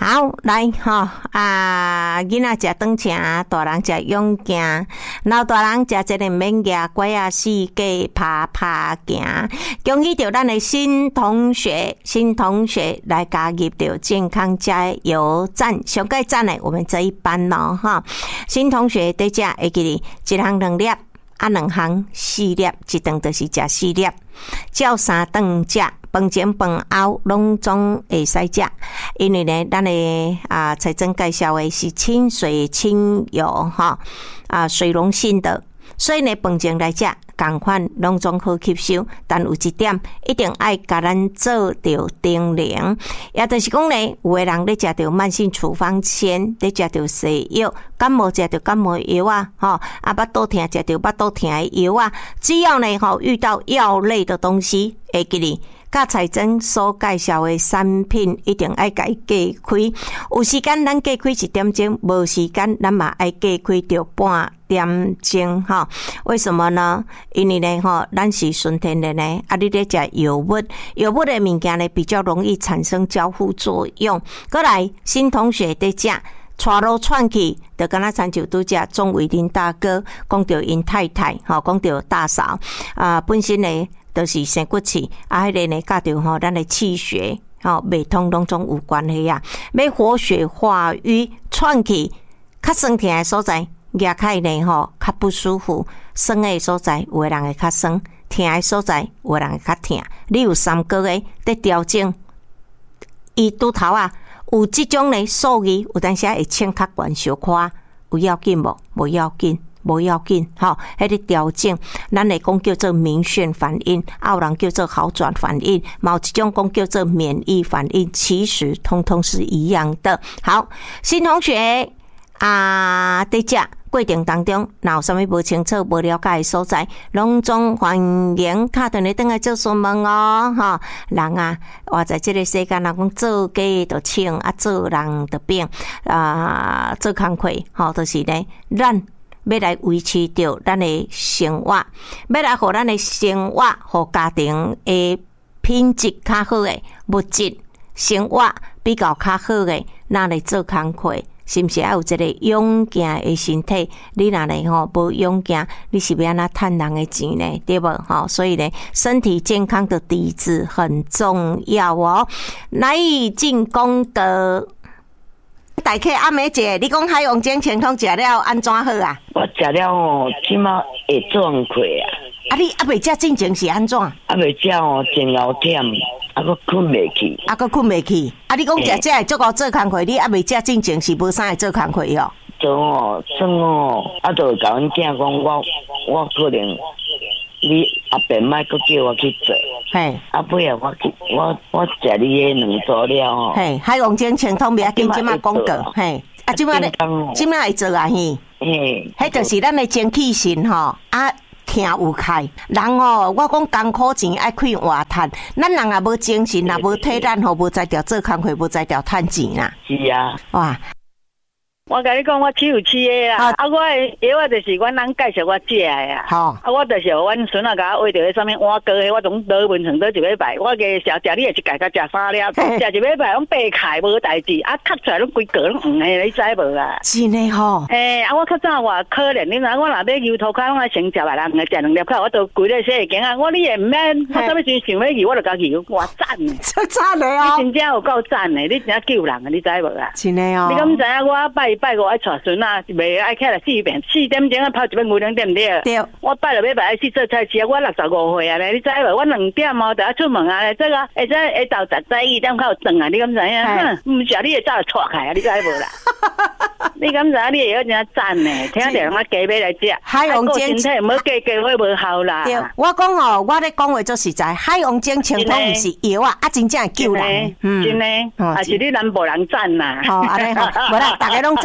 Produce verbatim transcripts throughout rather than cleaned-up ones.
好，来吼啊！囡仔食顿车，大人食勇行，老大人食一个免牙拐啊，四界爬爬行。恭喜到咱的新同学，新同学来加入到健康加油站，上届站的我们这一班咯哈。新同学在这会记哩，一项两粒，啊两项四粒，一顿就是食四粒，照三顿食。饭前饭后拢总会使食，因为呢，咱的啊财政介绍的是清水清油哈啊水溶性的，所以呢饭前来食，同款拢总好吸收。但有一点，一定爱甲咱做着定量，也就是讲呢，有的人咧食着慢性处方签，咧食着西药，感冒食着感冒药啊，吼啊巴肚疼食着巴肚疼的药啊，只要呢吼遇到药类的东西，会记哩。甲财政所介绍的产品一定爱家加开，有时间咱加开一点钟，无时间咱嘛爱加开着半点钟哈。为什么呢？因为呢吼，咱是顺天的呢，啊，你咧食药物，药物的物件呢比较容易产生交互作用。过来，新同学在食。带路串去，就敢若参照拄只钟伟林大哥讲到因太太，吼讲到大嫂啊，本身呢都是生骨气，啊，迄个呢甲着吼咱的气血吼未通拢总有关系啊。要活血化瘀，串去较酸痛的所在，牙开呢吼较不舒服，酸的所在有的人会较酸，痛的所在有的人会较痛。你有三个月在调整，伊拄头啊。有这种的数据，有当时会称较悬小可，有要紧无？无要紧，无要紧。吼，迄个调整，咱来讲叫做明眩反应，啊有人叫做好转反应，嘛有一种讲叫做免疫反应，其实通通是一样的。好，新同学啊，在这过程当中，若有啥物无清楚、无了解的所在，拢总欢迎打电话转来做询问哦，哈！人啊，活在这个世间，人讲做家就请，啊做人就病，啊做工课，吼，就是呢，咱要来维持着咱的生活，要来互咱的生活，互家庭的品质较好的物质生活比较较好的，咱来做工课。是不是要有一个勇健的身体？你若呢吼无勇健，你是要安怎趁人的钱呢？对不？吼，所以呢，身体健康的底子很重要哦。来进功德，大客阿妹姐，你讲海王精清汤食了安怎好啊？ 我食了哦，起码会壮气啊。 啊，你阿未食进前是安怎？ 阿未食哦，真老忝。啊，佮困袂去， 啊，佮困袂去。啊，你讲食这会足够做工课，你还未食进前是无啥会做工课哟。 做哦，算哦，啊，就甲阮囝讲，我我可能你后边莫佮叫我去做。嘿，啊，尾啊，我去，我我食你诶两组了哦。 嘿，海王精清汤袂紧，即马广告。嘿，啊，即马咧，即马会做啊？嘿，嘿，迄就是咱诶精气神吼啊。听有开，人哦，我讲艰苦钱爱开活趁，咱人也无精神，也无体力，吼，无才调做工课，无才调趁钱啦。 是啊， 哇！ 我甲你讲，我饲有饲个啦，啊，我诶药啊，就是阮人介绍我食诶啊。好，啊，我就是阮孙仔甲我画着迄啥物碗糕诶，我总倒文成倒一礼拜，我加食食你诶一届甲食三粒，食一礼拜拢白开无代志，啊，吸出来拢规个拢黄诶，你知无啊？ 真诶吼。诶， 啊，我较早话可怜，你知我若要油头壳，我爱先食来人诶，食两粒块，我都规个洗镜啊，我你也毋免，我啥物时想要油，我就家油，哇赞诶， 真赞诶哦！ 你真正有够赞诶，你真正救人啊，你知无啊？ 真诶哦！ 你敢毋知影我拜拜五爱带孙啊，袂爱起来四遍，四点钟啊跑一遍牛奶对毋对？对。我拜六礼拜爱去做菜市啊，我六十五岁啊咧，你知无？我两点哦，就要出门啊咧，这个会使下昼十十一点靠转啊，你敢知影？哼，毋是啊，你会早就错开啊，你知无啦？你敢知影？你会晓真赞呢？听着人家加买来食，海王精身体，唔好加加伙无效啦。对， 我讲哦，我咧讲话做实在，海王精清汤毋是药啊，啊真正会救人。 嗯，真诶，啊是你南部人赞呐。 好，安尼好，无啦，大家拢赞。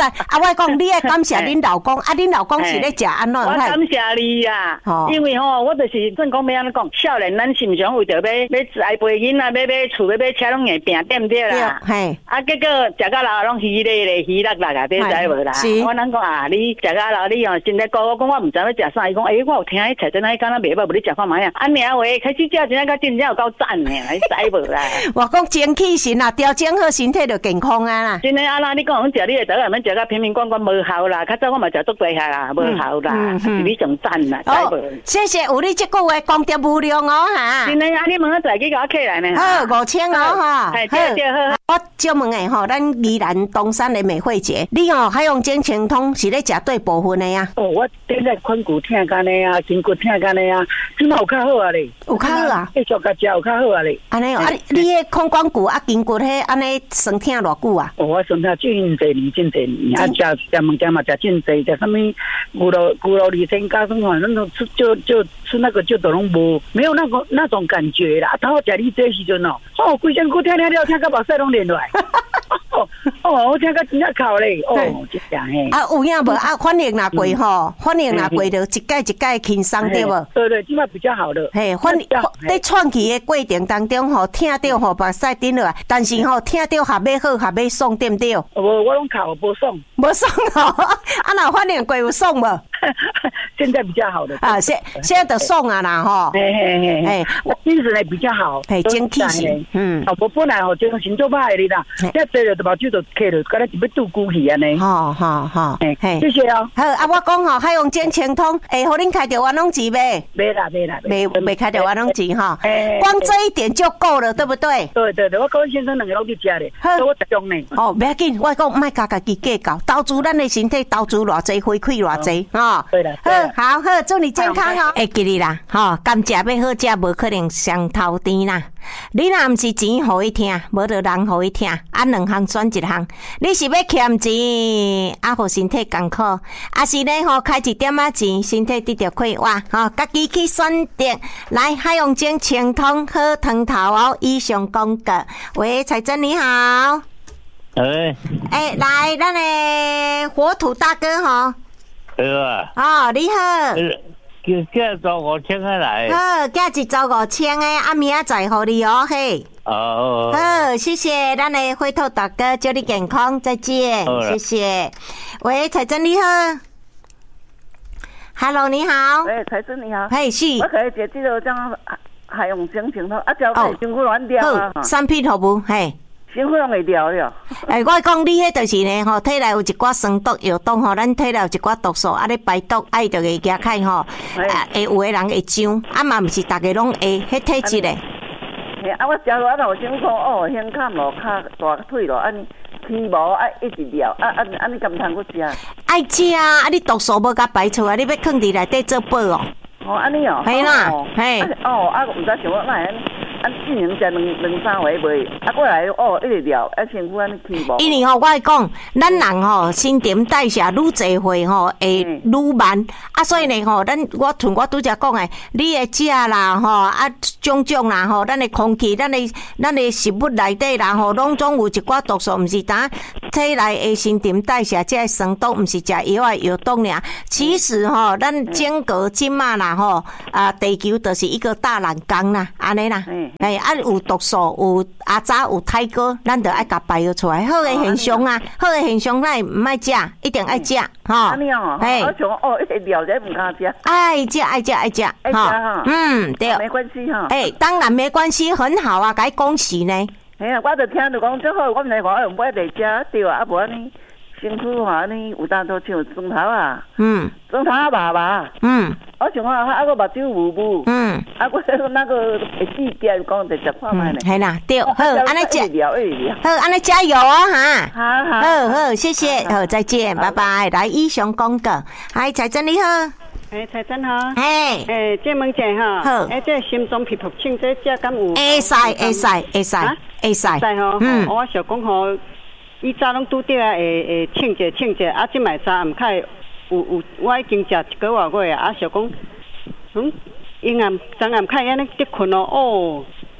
啊，我讲你爱感谢恁老公，啊，恁老公是咧食安怎？ 我感谢你啊，因为吼，我就是正讲要安怎讲，少年咱心上为着要要栽培囡仔，要买厝，要买车，拢会拼，对毋对啦？嘿，啊，结果食到老拢鱼咧咧，鱼落落啊，你知无啦？我咱讲啊，你食到老你哦，身体高，我讲我毋知要食啥，伊讲诶，我有听迄菜真爱敢若袂歹，无你食看卖啊？啊，尔话开始食真爱甲真正有够赞呢，你知无啦？ 我讲精气神啊，调整好身体就健康啊啦。 真诶啊啦，你讲讲食你诶，倒来免食到瓶瓶罐罐无效啦，较早我嘛食足济下啦，无效啦，是你上赞啦，知无？ 谢谢有你这句话讲得无量哦哈。 真诶啊，你问我再去甲我客来呢？ 好，五千哦哈。 对对好。 我就问诶吼，咱宜兰东山的美惠姐，你哦海洋精清通是咧食对部分的呀？ 哦，我顶个髋骨疼干的啊，筋骨疼干的啊，即嘛有较好啊咧。 有较好啊？ 继续甲食有较好啊咧。 安尼哦，啊，你迄髋关骨啊筋骨迄安尼酸疼偌久啊？ 哦，我酸疼真侪年，真侪年，啊，食食物件嘛食真侪，食啥物牛肉牛肉里参加什么，那种吃就就吃那个就都拢无，没有那个那种感觉啦。头食你这时阵哦，哦，规身躯疼疼了，疼到目屎拢连落来。哦哦，我听个真正哭咧，哦，真正嘿。啊， 有影无？啊，反应若过吼，反应若过就一届一届轻松对无？ 对对，即摆比较好了。 嘿，反在喘气的过程当中吼，听到吼目屎顶落来，但是吼听到下尾好下尾爽对不对？ 无，我拢哭无爽， 无爽哦。啊，若反应过有爽无？ 现在比较好的啊，现现在的爽啊啦吼， 嘿嘿嘿，哎，精神也比较好， 嘿，精气神，嗯， 啊，我本来吼精神做歹哩啦，一坐着就目睭就开了，敢若是要拄骨去安尼， 好好好， 嘿，谢谢哦。 好啊，我讲吼，海洋精清通，会互恁开着冤枉钱袂？ 袂啦袂啦， 袂袂开着冤枉钱哈，光这一点就够了，对不对？ 对对对，我跟先生两个拢去食咧，我集中呢。 哦，不要紧，我讲莫家家己计较，投资咱的身体，投资偌济，回馈偌济，吼。 对啦， 好好好，祝你健康哦！会记你啦，吼，甘蔗要好食，无可能上头甜啦。你若毋是钱互伊听，无就人互伊听，啊，两项选一项。你是要欠钱，啊，互身体艰苦，啊是咧吼开一点仔钱，身体得到快活，吼，家己去选择。来，海洋精清通好汤头哦，以上讲过。喂，彩珍你好。 哎。 哎，来，咱的火土大哥吼。 对啊。 哦，你好。 叫叫做五千个来。 好，价一周五千个，啊，明仔载互你哦，嘿。 哦。 好，谢谢咱的火土大哥，祝你健康，再见，谢谢。喂，彩珍你好。Hello， 你好。 喂，彩珍你好。 嘿，是。 我可以接这个这样海洋精清通，啊，交给辛苦乱掉啊。 好，产品服务，嘿。 辛苦拢会掉了。 诶，我讲你迄就是呢，吼，体内有一寡酸毒、药毒吼，咱体内有一寡毒素，啊，你排毒爱就会加开吼，啊，会有的人会痒，啊嘛毋是逐个拢会，迄体质咧。 嘿，啊，我食落啊，我想讲哦，胸坎咯，骹大腿咯，安尼起毛啊，一直掉，啊啊，安尼敢通去食？ 爱食啊，啊，你毒素无甲排出啊，你要放伫内底做保哦。 哦，安尼哦。 系啦，嘿。 哦，啊，毋知想我哪安尼。啊，一年食两两三回袂，啊，过来哦，一直聊，啊，身躯安尼起毛。 因为吼，我会讲，咱人吼新陈代谢愈侪岁吼，会愈慢。啊，所以呢吼，咱我像我拄则讲诶，你诶食啦吼，啊种种啦吼，咱诶空气，咱诶咱诶食物内底啦吼，拢总有一寡毒素，毋是单体内诶新陈代谢，即个酸毒，毋是食药诶药毒尔。其实吼，咱整个即马啦吼，啊，地球就是一个大染缸啦，安尼啦。哎，啊有毒素，有阿早有胎哥，咱就爱甲排药出来。好诶现象啊，好诶现象，咱唔爱食，一定爱食，吼。 安尼哦，哎，我想哦，一直聊者唔敢食。 爱食爱食爱食， 爱食哈。 嗯，对。 没关系哈。 哎，当然没关系，很好啊，该恭喜呢。 哎呀，我就听着讲最好，我唔知我用买来食对啊，啊无安尼。身躯吼，安尼有当做像砖头啊，嗯，砖头啊麻麻，嗯，我想讲啊，个目睭雾雾，嗯，啊，我那个会死掉，讲直接看卖呢， 系啦，对，好，安尼加，好，安尼加油哦，哈， 好好， 好好，谢谢，好，再见，拜拜，来以上讲过，嗨，彩珍你好， 哎，彩珍好， 哎， 哎，这问者哈， 好， 哎，这心脏皮肤清这这敢有？ 会使，会使，会使，会使， 会使吼，嗯，我想讲吼。以早拢拄着啊，会会称者称者，啊，即卖早暗开有有，我已经食一个外月啊，啊，想讲，嗯，阴暗昨暗开安尼得困哦，哦，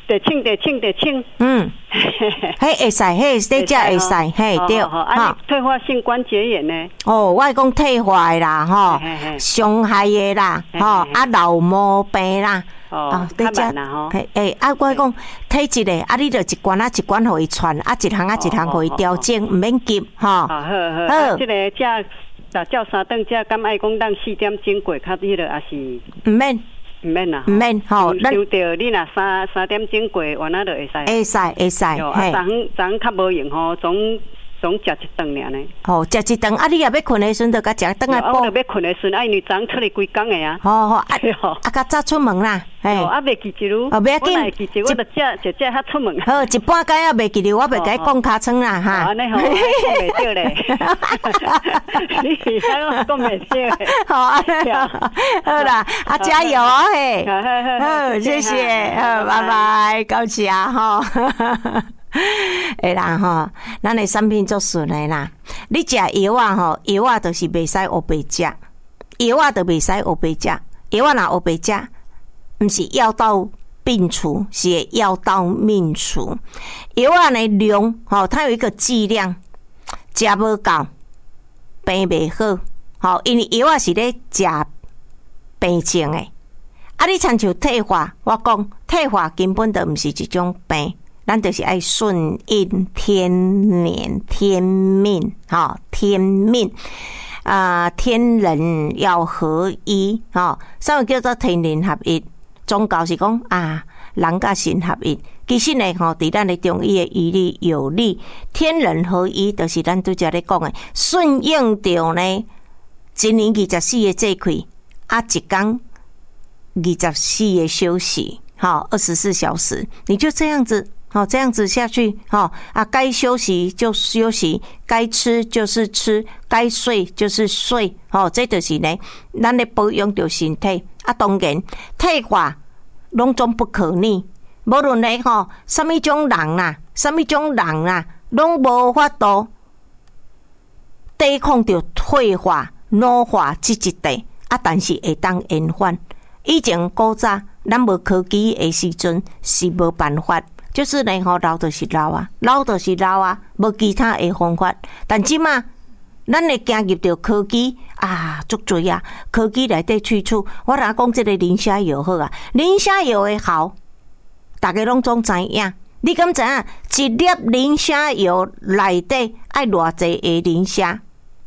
得清得清得清。 嗯，嘿会使，嘿这只会使，嘿对。 啊，退化性关节炎呢？ 哦，我讲退化啦，吼，伤害的啦，吼，啊老毛病啦。 哦，对只， 嘿诶，啊，我讲体质咧，啊，你着一关啊一关互伊传，啊，一项啊一项互伊调整，唔免急，吼。 好好好，即个只。那照三顿只敢爱讲当四点钟过，较迄个也是唔免唔免啦， 唔免吼。 咱想着你若三三点钟过，完了就会使。 会使会使。 啊，昨昨较无用吼，总总食一顿尔呢。 哦，食一顿，啊，你也要困的时阵，就甲食顿来补。 我要困的时阵，啊，因为昨出来规工的啊。 好好，啊啊，较早出门啦。 哦，啊，袂记一路。哦， 袂要紧， 会记一，我就只只只较出门。 好，一半解啊袂记着，我袂甲伊讲尻川啦哈。 安尼好，讲袂着咧。你还讲讲袂着？好啊， 好啦，啊，加油哦嘿！好，谢谢，好，拜拜，高起啊吼。诶啦吼，咱的产品做顺的啦。你食药啊吼，药啊就是袂使黑白食，药啊就袂使黑白食，药啊若黑白食，毋是药到病除，是药到命除。药啊的量吼，它有一个剂量，食无够，病袂好。吼，因为药啊是咧食病症的。啊，你亲像退化，我讲退化根本就毋是一种病。咱就是爱顺应天年天命，哈，天命啊、呃，天人要合一，哈，啥物叫做天人合一？宗教是讲啊，人甲神合一。其实呢，吼，伫咱的中医的医理有理，天人合一，就是咱拄则咧讲的，顺应着呢，一年二十四个节气，啊，一天二十四个休息，好，二十四小时，你就这样子。好，这样子下去，好啊，该休息就休息，该吃就是吃，该睡就是睡，好，这就是呢，咱咧保养着身体啊。当然，退化拢总不可逆，无论咧吼，什么种人啦，什么种人啦，拢无法度抵抗着退化、老化这一代啊。但是会当延缓。以前古早咱无科技的时阵是无办法。就是呢，吼老就是老啊，老就是老啊，无其他的方法。但即嘛，咱会行入着科技啊，足多啊，科技内底去处。我若讲这个磷虾油好啊，磷虾油的好，大家拢总知影。你敢知影一粒磷虾油内底爱偌济个磷虾？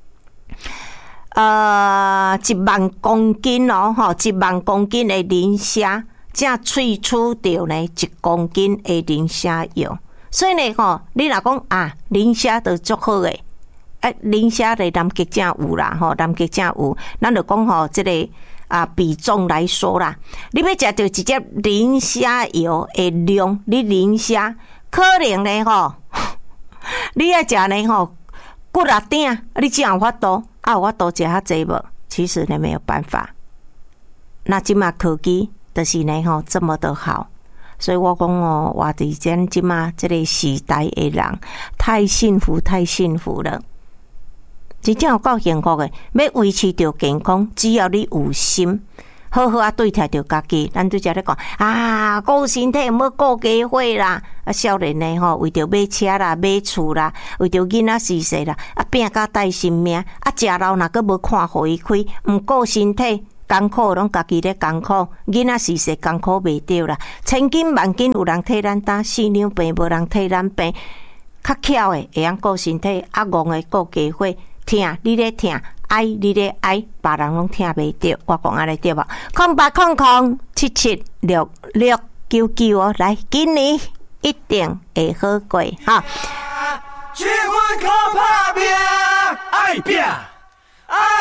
呃，一万公斤哦，吼，一万公斤的磷虾。才萃取到呢一公斤的磷虾油，所以呢吼，你若讲啊，磷虾都足好诶，诶，磷虾的南极正有啦，吼，南极正有，咱就讲吼，这个啊比重来说啦，你要食到一只磷虾油的量，你磷虾可能呢吼，你要食呢吼骨力顶，你只有法度啊，有法度食较济无？其实呢没有办法，那即马科技。就是呢吼，这么的好，所以我讲哦，活伫咱即马这个时代的人太幸福，太幸福了，真正有够幸福的。要维持着健康，只要你有心，好好啊对待着家己。咱拄则咧讲啊，顾身体毋好顾家伙啦。啊，少年呢吼，为着买车啦、买厝啦，为着囡仔事事啦，啊拼甲带性命，啊食老若个无看互伊开，毋顾身体。艰苦拢家己咧艰苦，囡仔事事艰苦袂着啦。千金万金有人替咱担，四两病无人替咱病。较巧诶，会晓顾身体，啊戆诶顾家伙，疼你咧疼，爱你咧爱，别人拢听袂着。我讲安尼对无？空八空空七七六六九九哦，来，今年一定会好过哈。 结婚靠打拼，爱拼爱。